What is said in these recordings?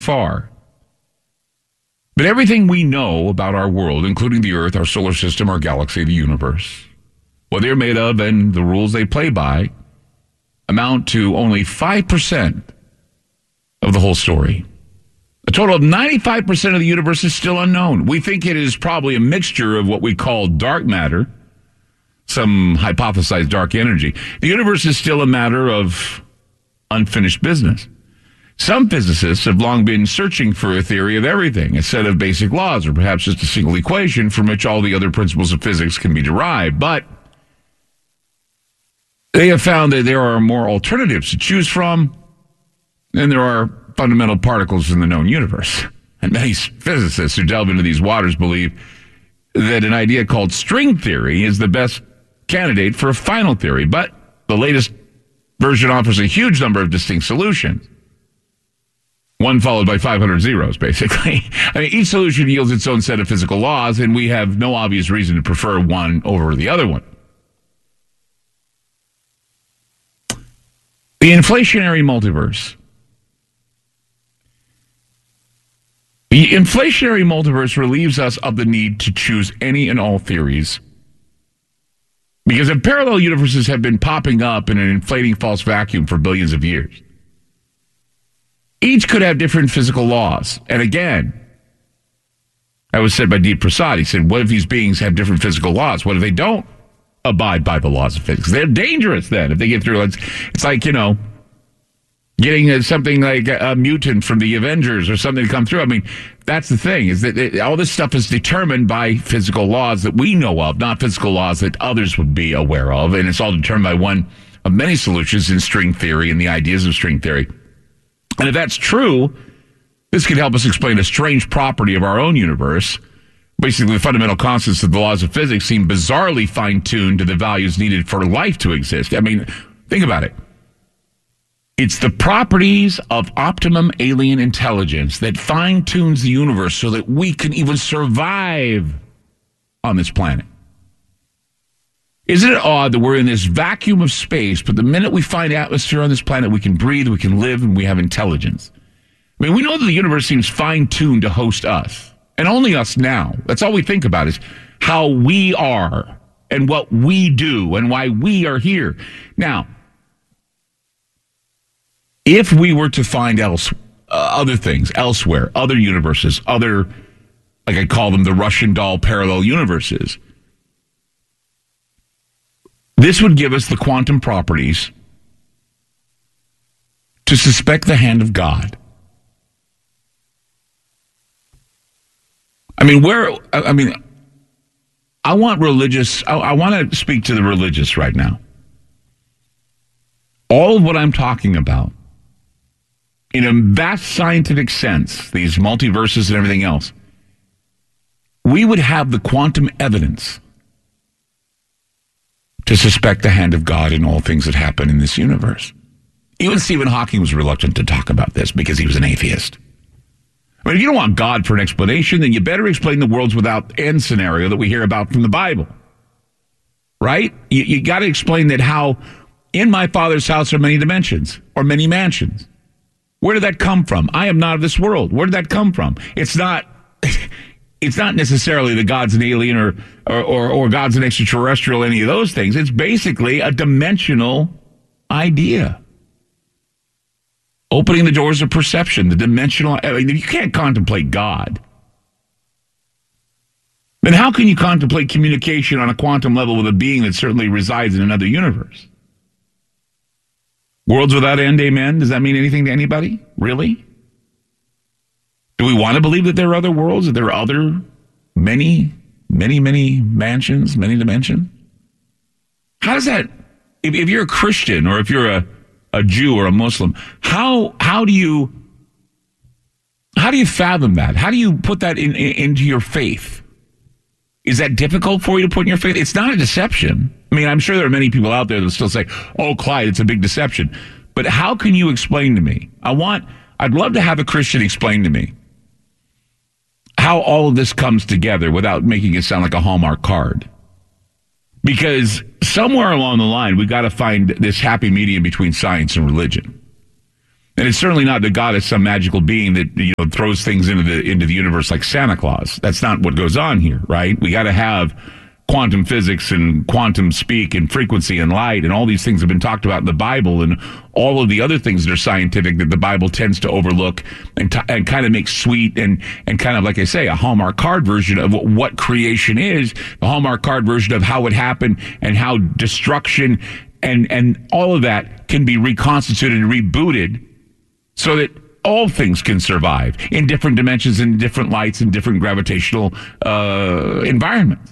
far. But everything we know about our world, including the Earth, our solar system, our galaxy, the universe, what they're made of and the rules they play by, amount to only 5% of the whole story. A total of 95% of the universe is still unknown. We think it is probably a mixture of what we call dark matter, some hypothesized dark energy. The universe is still a matter of unfinished business. Some physicists have long been searching for a theory of everything, a set of basic laws, or perhaps just a single equation from which all the other principles of physics can be derived. But they have found that there are more alternatives to choose from than there are fundamental particles in the known universe. And many physicists who delve into these waters believe that an idea called string theory is the best candidate for a final theory. But the latest version offers a huge number of distinct solutions. One followed by 500 zeros, basically. I mean, each solution yields its own set of physical laws, and we have no obvious reason to prefer one over the other one. The inflationary multiverse. The inflationary multiverse relieves us of the need to choose any and all theories. Because if parallel universes have been popping up in an inflating false vacuum for billions of years, each could have different physical laws. And again, that was said by Deep Prasad. He said, what if these beings have different physical laws? What if they don't abide by the laws of physics? They're dangerous then if they get through. It's like, getting something like a mutant from the Avengers or something to come through. I mean, that's the thing, is that all this stuff is determined by physical laws that we know of, not physical laws that others would be aware of. And it's all determined by one of many solutions in string theory and the ideas of string theory. And if that's true, this could help us explain a strange property of our own universe. Basically, the fundamental constants of the laws of physics seem bizarrely fine-tuned to the values needed for life to exist. I mean, think about it. It's the properties of optimum alien intelligence that fine-tunes the universe so that we can even survive on this planet. Isn't it odd that we're in this vacuum of space, but the minute we find atmosphere on this planet, we can breathe, we can live, and we have intelligence? I mean, we know that the universe seems fine-tuned to host us, and only us now. That's all we think about is how we are and what we do and why we are here. Now, if we were to find other things elsewhere, other universes, other, like I call them, the Russian doll parallel universes, this would give us the quantum properties to suspect the hand of God. I want to speak to the religious right now. All of what I'm talking about, in a vast scientific sense, these multiverses and everything else, we would have the quantum evidence to suspect the hand of God in all things that happen in this universe. Even Stephen Hawking was reluctant to talk about this because he was an atheist. I mean, if you don't want God for an explanation, then you better explain the worlds without end scenario that we hear about from the Bible. Right? You got to explain that how in my Father's house are many dimensions or many mansions. Where did that come from? I am not of this world. Where did that come from? It's not necessarily that God's an alien or God's an extraterrestrial, any of those things. It's basically a dimensional idea. Opening the doors of perception, the dimensional. I mean, you can't contemplate God. Then how can you contemplate communication on a quantum level with a being that certainly resides in another universe? Worlds without end, amen? Does that mean anything to anybody? Really? Do we want to believe that there are other worlds, that there are other many mansions, many dimensions? How does that, if you're a Christian or if you're a Jew or a Muslim, how do you fathom that? How do you put that into your faith? Is that difficult for you to put in your faith? It's not a deception. I mean, I'm sure there are many people out there that still say, oh, Clyde, it's a big deception. But how can you explain to me? I'd love to have a Christian explain to me how all of this comes together without making it sound like a Hallmark card. Because somewhere along the line, we've got to find this happy medium between science and religion. And it's certainly not that God is some magical being that throws things into the universe like Santa Claus. That's not what goes on here, right? We got to have quantum physics and quantum speak and frequency and light and all these things have been talked about in the Bible and all of the other things that are scientific that the Bible tends to overlook and kind of make sweet and kind of, like I say, a Hallmark card version of what creation is, the Hallmark card version of how it happened and how destruction and all of that can be reconstituted and rebooted so that all things can survive in different dimensions and different lights and different gravitational environments.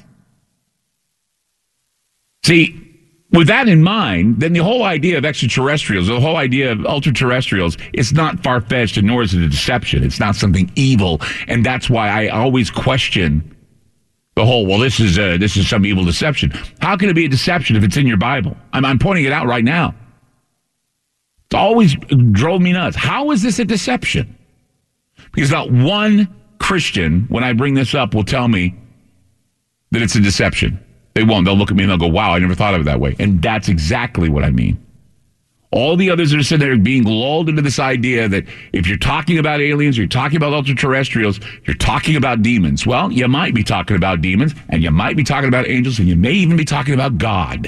See, with that in mind, then the whole idea of extraterrestrials, the whole idea of ultra-terrestrials, is not far-fetched and nor is it a deception. It's not something evil. And that's why I always question the whole, well, this is some evil deception. How can it be a deception if it's in your Bible? I'm pointing it out right now. It always drove me nuts. How is this a deception? Because not one Christian, when I bring this up, will tell me that it's a deception. They won't. They'll look at me and they'll go, wow, I never thought of it that way. And that's exactly what I mean. All the others that are sitting there being lulled into this idea that if you're talking about aliens, you're talking about ultra-terrestrials, you're talking about demons. Well, you might be talking about demons, and you might be talking about angels, and you may even be talking about God.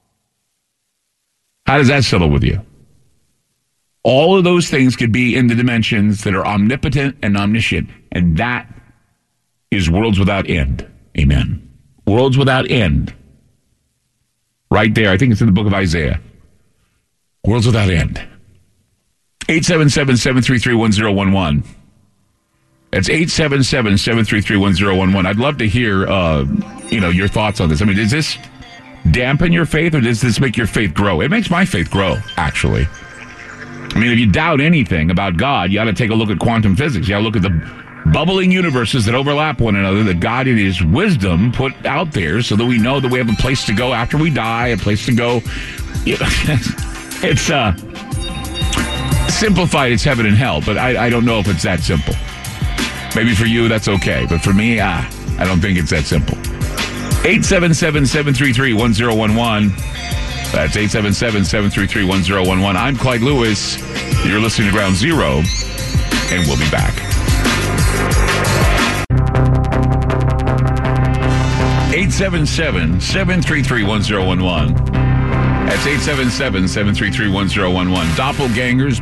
How does that settle with you? All of those things could be in the dimensions that are omnipotent and omniscient, and that is worlds without end. Amen. Worlds without end. Right there. I think it's in the book of Isaiah. Worlds without end. 877-733-1011. That's 877-733-1011. I'd love to hear, your thoughts on this. I mean, does this dampen your faith or does this make your faith grow? It makes my faith grow, actually. I mean, if you doubt anything about God, you ought to take a look at quantum physics. You ought to look at the bubbling universes that overlap one another that God in his wisdom put out there so that we know that we have a place to go after we die, a place to go. It's simplified, it's heaven and hell, but I don't know if it's that simple. Maybe for you, that's okay. But for me, I don't think it's that simple. 877-733-1011. That's 877-733-1011. I'm Clyde Lewis. You're listening to Ground Zero, and we'll be back. 877-733-1011. That's 877-733-1011. Doppelgangers,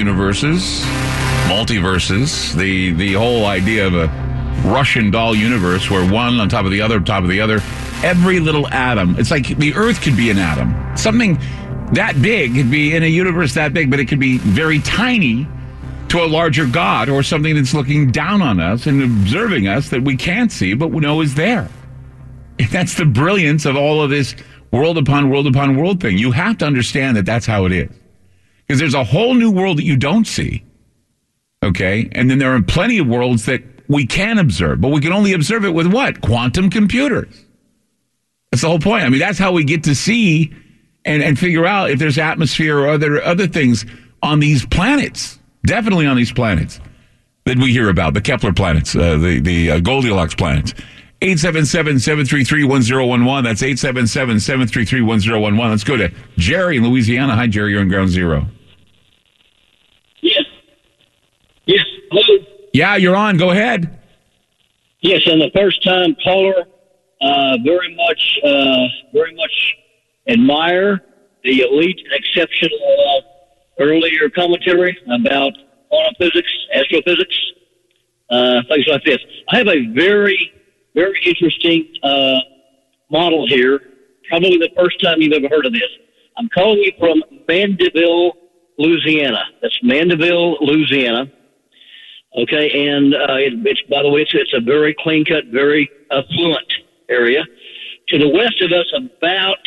multiverses, the whole idea of a Russian doll universe where one on top of the other, every little atom. It's like the Earth could be an atom. Something that big could be in a universe that big, but it could be very tiny to a larger God or something that's looking down on us and observing us that we can't see, but we know is there. And that's the brilliance of all of this world upon world upon world thing. You have to understand that that's how it is. Because there's a whole new world that you don't see. Okay? And then there are plenty of worlds that we can observe, but we can only observe it with what? Quantum computers. That's the whole point. I mean, that's how we get to see and figure out if there's atmosphere or other things on these planets. Definitely on these planets that we hear about, the Kepler planets, the Goldilocks planets. 877-733-1011. That's 877-733-1011. Let's go to Jerry in Louisiana. Hi, Jerry. You're on Ground Zero. Yes. Hello. Yeah, you're on. Go ahead. Yes, and the first-time caller. Very much admire the elite and exceptional earlier commentary about quantum physics, astrophysics, things like this. I have a very, very interesting model here. Probably the first time you've ever heard of this. I'm calling you from Mandeville, Louisiana. That's Mandeville, Louisiana. Okay, and it's by the way, it's a very clean-cut, very affluent area. To the west of us, about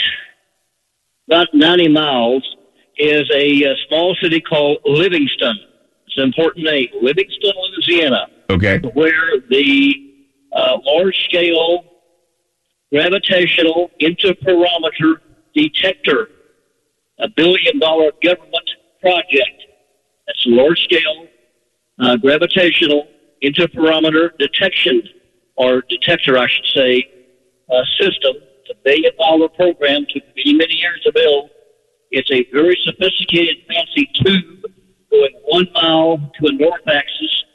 90 miles, is a small city called Livingston. It's an important name, Livingston, Louisiana. Okay. Where the large-scale gravitational interferometer detector, a $1 billion government project. That's a large-scale gravitational interferometer detection, or detector, I should say, system. It's a $1 billion program, took many, many years to build. It's a very sophisticated, fancy tube going 1 mile to a north axis